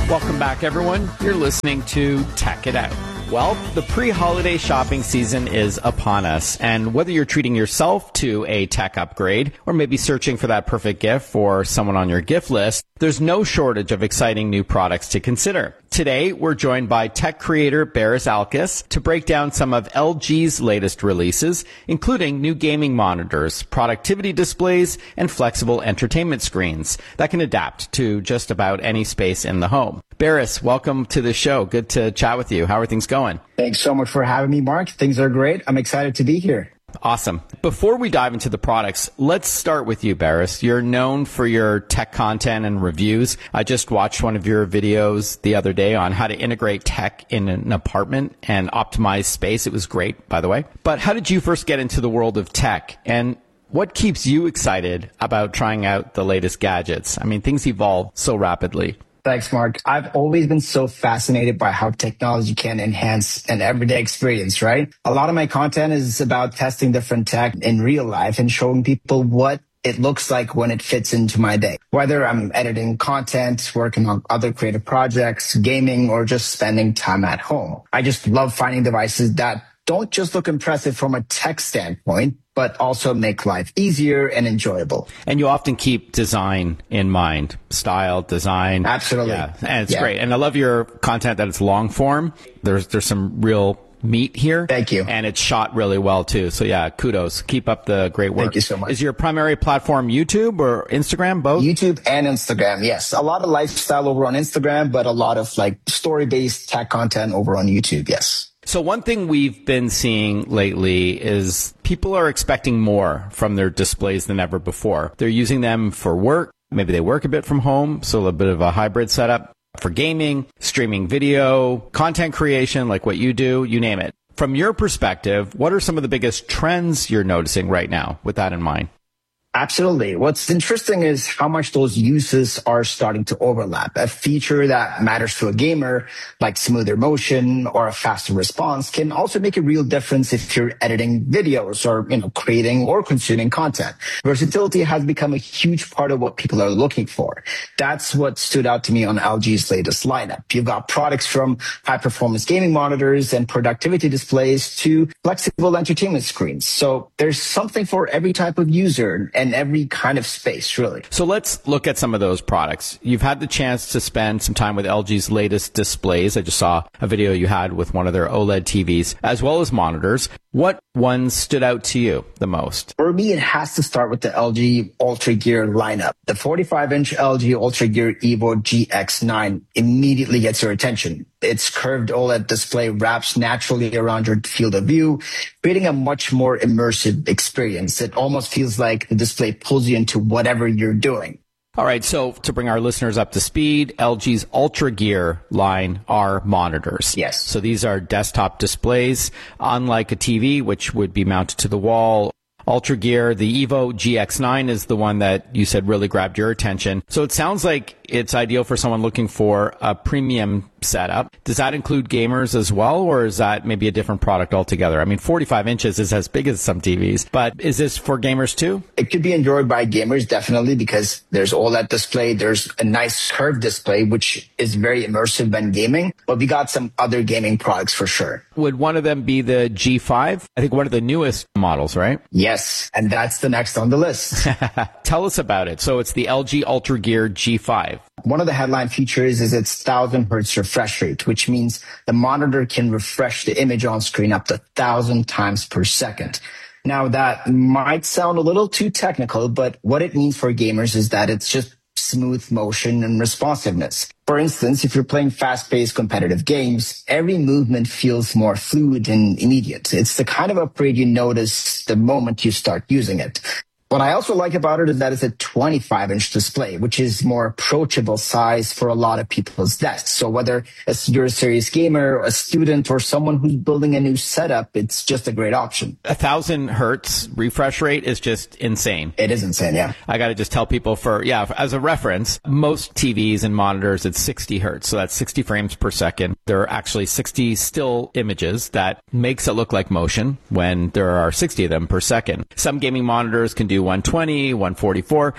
Welcome back, everyone. You're listening to Tech It Out. Well, the pre-holiday shopping season is upon us, and whether you're treating yourself to a tech upgrade or maybe searching for that perfect gift for someone on your gift list, there's no shortage of exciting new products to consider. Today, we're joined by tech creator Baris Alkis to break down some of LG's latest releases, including new gaming monitors, productivity displays, and flexible entertainment screens that can adapt to just about any space in the home. Baris, welcome to the show. Good to chat with you. How are things going? Thanks so much for having me, Mark. Things are great. I'm excited to be here. Awesome. Before we dive into the products, let's start with you, Baris. You're known for your tech content and reviews. I just watched one of your videos the other day on how to integrate tech in an apartment and optimize space. It was great, by the way. But how did you first get into the world of tech? And what keeps you excited about trying out the latest gadgets? I mean, things evolve so rapidly. Thanks, Mark. I've always been so fascinated by how technology can enhance an everyday experience, right? A lot of my content is about testing different tech in real life and showing people what it looks like when it fits into my day. Whether I'm editing content, working on other creative projects, gaming, or just spending time at home. I just love finding devices that don't just look impressive from a tech standpoint, but also make life easier and enjoyable. And you often keep design in mind, style, design. Absolutely. Yeah, and it's great. And I love your content that it's long form. There's some real meat here. Thank you. And it's shot really well too. So yeah, kudos. Keep up the great work. Thank you so much. Is your primary platform YouTube or Instagram, both? YouTube and Instagram, yes. A lot of lifestyle over on Instagram, but a lot of story-based tech content over on YouTube, yes. So one thing we've been seeing lately is people are expecting more from their displays than ever before. They're using them for work. Maybe they work a bit from home, so a bit of a hybrid setup. For gaming, streaming video, content creation, like what you do, you name it. From your perspective, what are some of the biggest trends you're noticing right now with that in mind? Absolutely. What's interesting is how much those uses are starting to overlap. A feature that matters to a gamer, like smoother motion or a faster response, can also make a real difference if you're editing videos or, creating or consuming content. Versatility has become a huge part of what people are looking for. That's what stood out to me on LG's latest lineup. You've got products from high-performance gaming monitors and productivity displays to flexible entertainment screens. So there's something for every type of user and every kind of space, really. So let's look at some of those products. You've had the chance to spend some time with LG's latest displays. I just saw a video you had with one of their OLED TVs, as well as monitors. What ones stood out to you the most? For me, it has to start with the LG Ultra Gear lineup. The 45-inch LG Ultra Gear Evo GX9 immediately gets your attention. Its curved OLED display wraps naturally around your field of view, creating a much more immersive experience. It almost feels like the display pulls you into whatever you're doing. All right, so to bring our listeners up to speed, LG's Ultra Gear line are monitors. Yes. So these are desktop displays, unlike a TV, which would be mounted to the wall. Ultra Gear, the Evo GX9 is the one that you said really grabbed your attention. So it sounds like it's ideal for someone looking for a premium setup. Does that include gamers as well, or is that maybe a different product altogether? I mean, 45 inches is as big as some TVs, but is this for gamers too? It could be enjoyed by gamers, definitely, because there's OLED display. There's a nice curved display, which is very immersive when gaming, but we got some other gaming products for sure. Would one of them be the G5? I think one of the newest models, right? Yes, and that's the next on the list. Tell us about it. So it's the LG Ultra Gear G5. One of the headline features is its 1000 hertz refresh rate, which means the monitor can refresh the image on screen up to 1000 times per second. Now, that might sound a little too technical, but what it means for gamers is that it's just smooth motion and responsiveness. For instance, if you're playing fast-paced competitive games, every movement feels more fluid and immediate. It's the kind of upgrade you notice the moment you start using it. What I also like about it is that it's a 25-inch display, which is more approachable size for a lot of people's desks. So whether you're a serious gamer, a student, or someone who's building a new setup, it's just a great option. 1000 hertz refresh rate is just insane. It is insane, yeah. I got to just tell people as a reference, most TVs and monitors, it's 60 hertz. So that's 60 frames per second. There are actually 60 still images that makes it look like motion when there are 60 of them per second. Some gaming monitors can do 120, 144.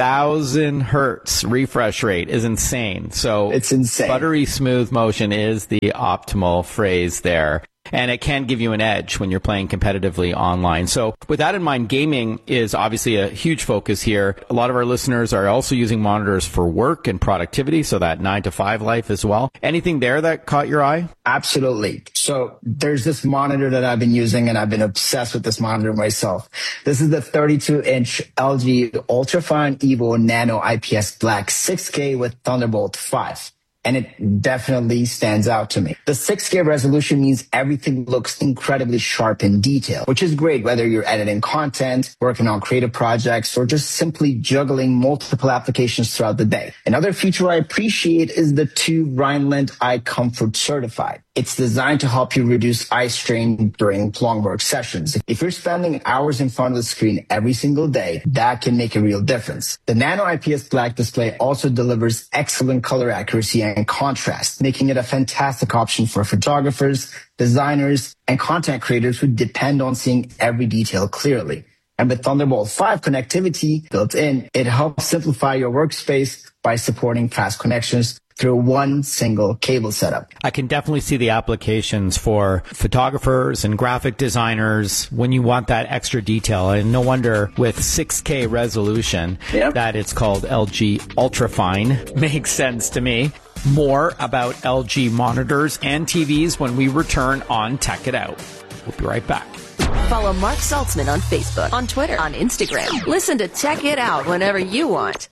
1,000 hertz refresh rate is insane. So it's insane. Buttery smooth motion is the optimal phrase there. And it can give you an edge when you're playing competitively online. So with that in mind, gaming is obviously a huge focus here. A lot of our listeners are also using monitors for work and productivity, so that 9-to-5 life as well. Anything there that caught your eye? Absolutely. So there's this monitor that I've been using, and I've been obsessed with this monitor myself. This is the 32-inch LG Ultrafine Evo Nano IPS Black 6K with Thunderbolt 5. And it definitely stands out to me. The 6K resolution means everything looks incredibly sharp in detail, which is great whether you're editing content, working on creative projects, or just simply juggling multiple applications throughout the day. Another feature I appreciate is the 2 Rhineland Eye Comfort Certified. It's designed to help you reduce eye strain during long work sessions. If you're spending hours in front of the screen every single day, that can make a real difference. The Nano IPS Black display also delivers excellent color accuracy and contrast, making it a fantastic option for photographers, designers, and content creators who depend on seeing every detail clearly. And with Thunderbolt 5 connectivity built in, it helps simplify your workspace by supporting fast connections through one single cable setup. I can definitely see the applications for photographers and graphic designers when you want that extra detail. And no wonder with 6K resolution that it's called LG Ultrafine. Makes sense to me. More about LG monitors and TVs when we return on Tech It Out. We'll be right back. Follow Mark Saltzman on Facebook, on Twitter, on Instagram. Listen to Tech It Out whenever you want.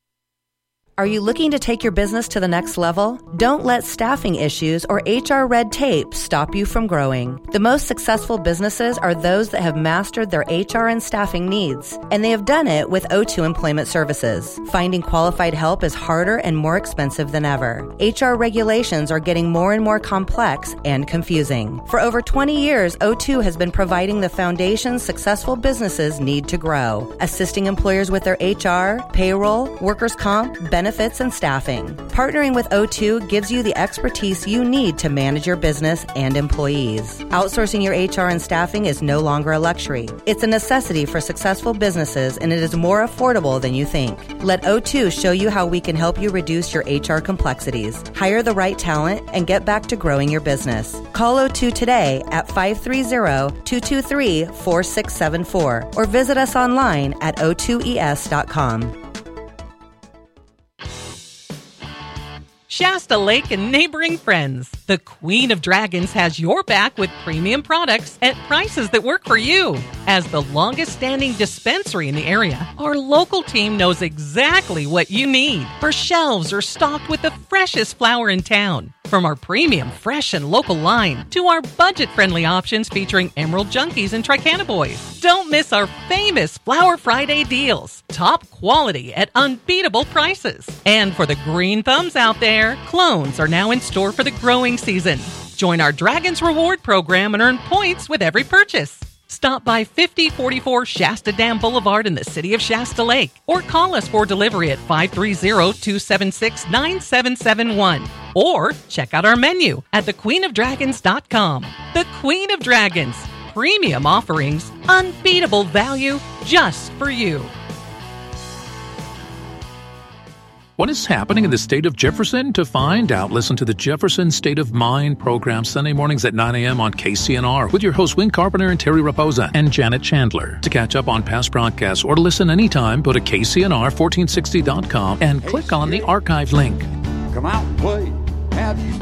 Are you looking to take your business to the next level? Don't let staffing issues or HR red tape stop you from growing. The most successful businesses are those that have mastered their HR and staffing needs, and they have done it with O2 Employment Services. Finding qualified help is harder and more expensive than ever. HR regulations are getting more and more complex and confusing. For over 20 years, O2 has been providing the foundation successful businesses need to grow, assisting employers with their HR, payroll, workers' comp, benefits, and staffing. Partnering with O2 gives you the expertise you need to manage your business and employees. Outsourcing your HR and staffing is no longer a luxury. It's a necessity for successful businesses, and it is more affordable than you think. Let O2 show you how we can help you reduce your HR complexities, hire the right talent, and get back to growing your business. Call O2 today at 530-223-4674 or visit us online at o2es.com. Shasta Lake and neighboring friends. The Queen of Dragons has your back with premium products at prices that work for you. As the longest-standing dispensary in the area, our local team knows exactly what you need. Our shelves are stocked with the freshest flower in town. From our premium, fresh, and local line to our budget-friendly options featuring Emerald Junkies and Tricana Boys. Don't miss our famous Flower Friday deals. Top quality at unbeatable prices. And for the green thumbs out there, clones are now in store for the growing season. Join our Dragons Reward program and earn points with every purchase. Stop by 5044 Shasta Dam Boulevard in the city of Shasta Lake or call us for delivery at 530-276-9771 or check out our menu at thequeenofdragons.com. The Queen of Dragons. Premium offerings, unbeatable value just for you. What is happening in the state of Jefferson? To find out, listen to the Jefferson State of Mind program Sunday mornings at 9 a.m. on KCNR with your hosts Win Carpenter and Terry Raposa and Janet Chandler. To catch up on past broadcasts or to listen anytime, go to KCNR1460.com and click on the archive link. Come out and play. Have you